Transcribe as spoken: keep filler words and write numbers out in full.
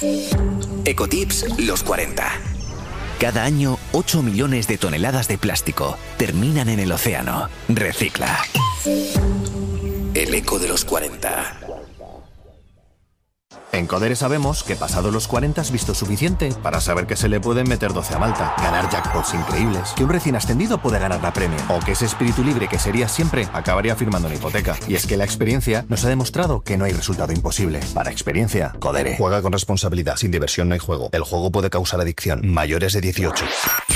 Ecotips los cuarenta. Cada año, ocho millones de toneladas de plástico terminan en el océano. Recicla. El eco de los cuarenta. En Codere sabemos que pasado los cuarenta has visto suficiente para saber que se le pueden meter doce a Malta, ganar jackpots increíbles, que un recién ascendido puede ganar la Premier, o que ese espíritu libre que serías siempre acabaría firmando una hipoteca. Y es que la experiencia nos ha demostrado que no hay resultado imposible. Para experiencia, Codere. Juega con responsabilidad. Sin diversión no hay juego. El juego puede causar adicción. Mayores de dieciocho.